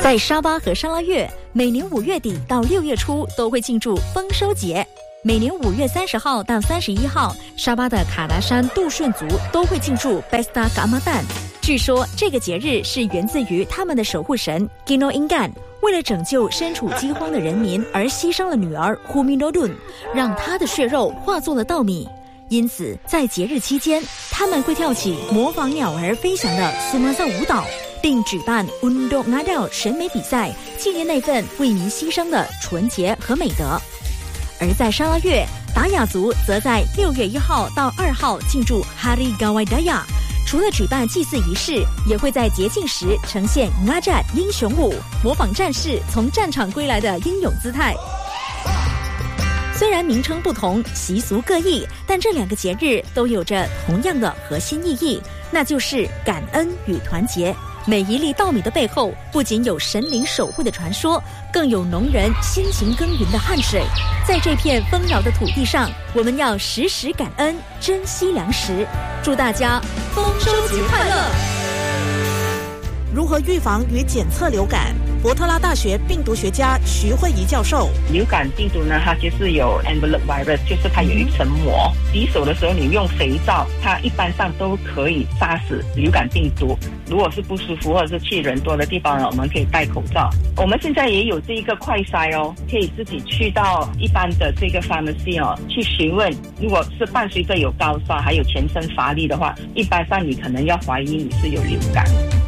在沙巴和沙拉越，每年5月底到6月初都会庆祝丰收节。每年5月30号到31号，沙巴的卡达山杜顺族都会庆祝 Pesta Ramadan。据说这个节日是源自于他们的守护神 Gino Ingan， 为了拯救身处饥荒的人民而牺牲了女儿 Huminodun， 让她的血肉化作了稻米。因此，在节日期间，他们会跳起模仿鸟儿飞翔的苏马萨舞蹈，并举办 Undok Ngadal 审美比赛，纪念那份为民牺牲的纯洁和美德。而在沙拉越，达雅族则在6月1号到2号庆祝 Hari Gawai Daya， 除了举办祭祀仪式，也会在节庆时呈现 Ngajat 英雄舞，模仿战士从战场归来的英勇姿态。虽然名称不同，习俗各异，但这2个节日都有着同样的核心意义，那就是感恩与团结。每一粒稻米的背后，不仅有神灵守护的传说，更有农人辛勤耕耘的汗水。在这片丰饶的土地上，我们要时时感恩，珍惜粮食。祝大家丰收节快乐！ 如何预防与检测流感？伯特拉大学病毒学家徐慧仪教授， 流感病毒呢，它就是有 envelope virus， 就是它有一层膜。洗手的时候你用肥皂，它一般上都可以杀死流感病毒。如果是不舒服或者是去人多的地方呢，我们可以戴口罩。我们现在也有这一个快筛哦，可以自己去到一般的这个 pharmacy 哦，去询问。如果是伴随着有高烧还有全身乏力的话，一般上你可能要怀疑你是有流感。